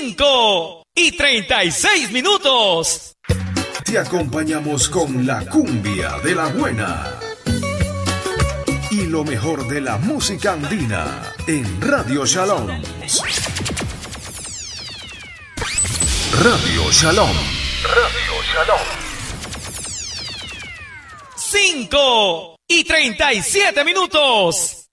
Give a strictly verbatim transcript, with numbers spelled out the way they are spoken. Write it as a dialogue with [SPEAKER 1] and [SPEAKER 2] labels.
[SPEAKER 1] cinco y treinta y seis minutos.
[SPEAKER 2] Te acompañamos con la cumbia de la buena y lo mejor de la música andina en Radio Shalom. Radio Shalom. Radio Shalom.
[SPEAKER 1] cinco y treinta y siete minutos.